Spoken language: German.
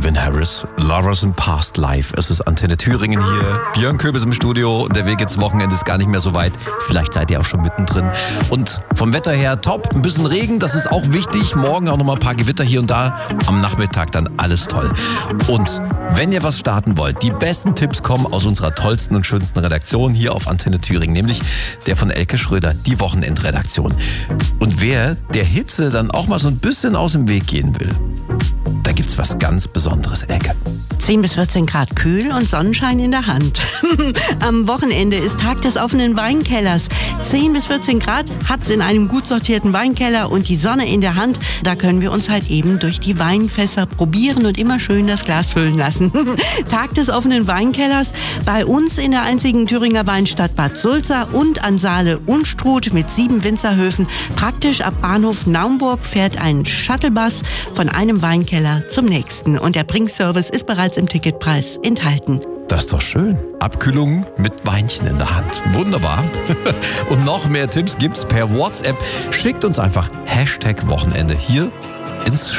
Calvin Harris, Lovers in Past Life. Es ist Antenne Thüringen hier. Björn Köbis im Studio und der Weg ins Wochenende ist gar nicht mehr so weit. Vielleicht seid ihr auch schon mittendrin. Und vom Wetter her top, ein bisschen Regen, das ist auch wichtig. Morgen auch nochmal ein paar Gewitter hier und da. Am Nachmittag dann alles toll. Und wenn ihr was starten wollt, die besten Tipps kommen aus unserer tollsten und schönsten Redaktion hier auf Antenne Thüringen, nämlich der von Elke Schröder, die Wochenendredaktion. Und wer der Hitze dann auch mal so ein bisschen aus dem Weg gehen will, da gibt's was ganz Besonderes, Elke. 10 bis 14 Grad kühl und Sonnenschein in der Hand. Am Wochenende ist Tag des offenen Weinkellers. 10 bis 14 Grad hat's in einem gut sortierten Weinkeller und die Sonne in der Hand. Da können wir uns halt eben durch die Weinfässer probieren und immer schön das Glas füllen lassen. Tag des offenen Weinkellers bei uns in der einzigen Thüringer Weinstadt Bad Sulza und an Saale Unstrut mit 7 Winzerhöfen. Praktisch ab Bahnhof Naumburg fährt ein Shuttlebus von einem Weinkeller zum nächsten. Und der Bringservice ist bereits im Ticketpreis enthalten. Das ist doch schön. Abkühlung mit Weinchen in der Hand. Wunderbar. Und noch mehr Tipps gibt's per WhatsApp. Schickt uns einfach #Wochenende hier ins